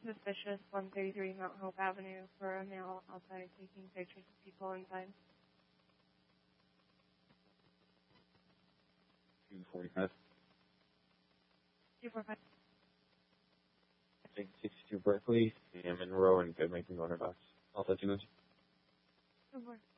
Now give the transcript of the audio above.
suspicious 133 Mount Hope Avenue for a male outside taking pictures of people inside. 245. 245. I think 62 Berkeley, and Monroe and Good making motor box. Also 2 moves. 2 more.